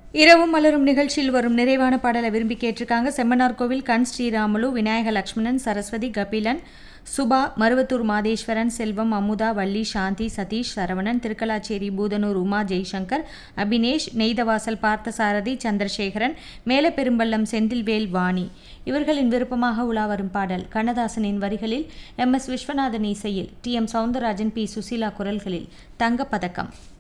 இரவும் மலரும் நிகழ்ச்சியில் வரும் நிறைவான பாடலை விரும்பி கேட்டிருக்காங்க. செம்மனார் கோவில் கண் ஸ்ரீராமுலு, விநாயக லட்சுமணன், சரஸ்வதி, கபிலன், சுபா, மருவத்தூர் மாதேஸ்வரன், செல்வம், அமுதா, வள்ளி, சாந்தி, சதீஷ், சரவணன், திருக்கலாச்சேரி பூதனூர் உமா ஜெய்சங்கர், அபினேஷ், நெய்தவாசல் பார்த்தசாரதி, சந்திரசேகரன், மேலப்பெரும்பள்ளம் செந்தில்வேல், வாணி இவர்களின் விருப்பமாக உலா வரும் பாடல் கண்ணதாசனின் வரிகளில் MS விஸ்வநாதன் இசையில் TM சௌந்தரராஜன், P சுசீலா குரல்களில் தங்கப்பதக்கம்.